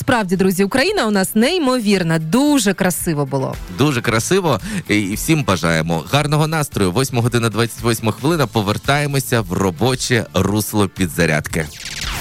справді, друзі, Україна у нас неймовірна, дуже красиво було. Дуже красиво, і всім бажаємо гарного настрою. 8 година 28 хвилина, повертаємося в робоче русло підзарядки.